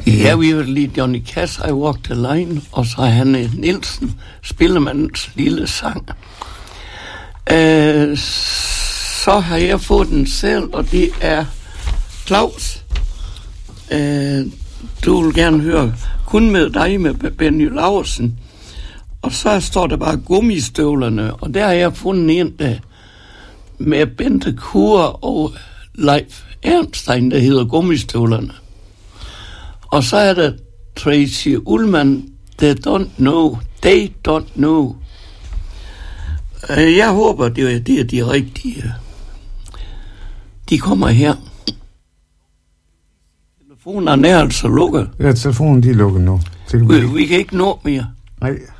Ja, vi har lige Johnny Cash, I Walk the Line, og så Hanne Nielsen, Spillemandens lille sang. Så har jeg fået den selv, og det er Claus. Du vil gerne høre Kun med dig med Benny Lausen. Og så står der bare Gummistøvlerne, og der har jeg fundet en der med Bente Kur og Leif Ernstein, der hedder Gummistøvlerne. Og så er der Tracy Ullman, They Don't Know. Jeg håber, det er de rigtige. De kommer her. Telefonen er altså lukket. Ja, telefonen de er lukket nu. Vi kan ikke nå mere. Nej.